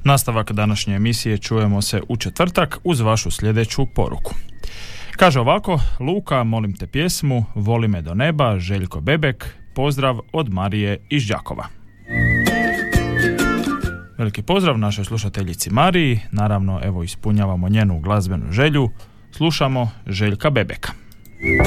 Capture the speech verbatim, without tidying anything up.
Nastavak današnje emisije čujemo se u četvrtak uz vašu sljedeću poruku. Kaže ovako: Luka, molim te pjesmu Voli me do neba, Željko Bebek, pozdrav od Marije iz Đakova. Veliki pozdrav našoj slušateljici Mariji, naravno evo ispunjavamo njenu glazbenu želju, slušamo Željka Bebeka.